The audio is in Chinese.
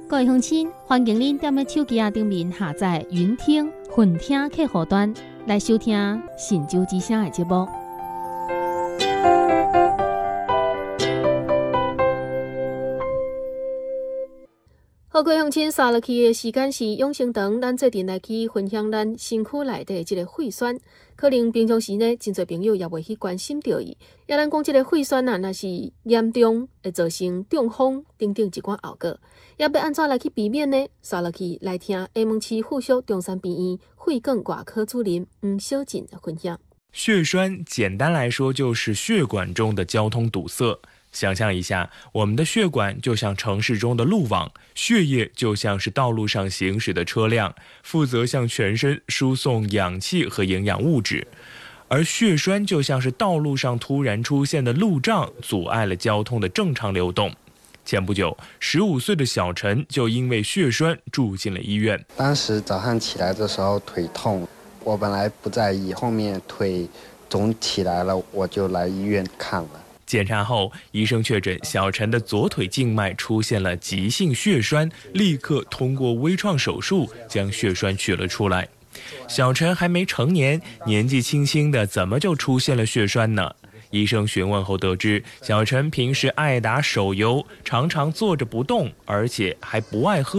各位乡亲，欢迎您踮咧手机顶面下载云听、混听客户端来收听《神州之声》的节目。好，各位乡亲，刷落去的时间是永生堂，咱做阵来去分享咱身躯内底即个血栓。可能平常时呢，真侪朋友也袂去关心到伊。也咱讲即个血栓啊，若是严重，会造成中风等等一寡后果。也要安怎来去避免呢？刷落去来听厦门市附属中山病院血管外科主任黄小锦的分享。 血栓简单来说就是血管中的交通堵塞。想象一下，我们的血管就像城市中的路网，血液就像是道路上行驶的车辆，负责向全身输送氧气和营养物质。而血栓就像是道路上突然出现的路障，阻碍了交通的正常流动。前不久，15岁的小陈就因为血栓住进了医院。 当时早上起来的时候腿痛，我本来不在意，后面腿肿起来了，我就来医院看了。 检查后，医生确诊小陈的左腿静脉出现了急性血栓，立刻通过微创手术将血栓取了出来。小陈还没成年，年纪轻轻的怎么就出现了血栓呢？医生询问后得知，小陈平时爱打手游，常常坐着不动，而且还不爱喝